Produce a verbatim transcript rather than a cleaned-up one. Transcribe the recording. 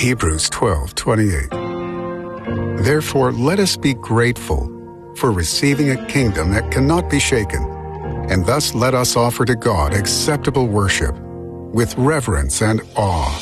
Hebrews twelve twenty-eight. Therefore, let us be grateful for receiving a kingdom that cannot be shaken, and thus let us offer to God acceptable worship with reverence and awe.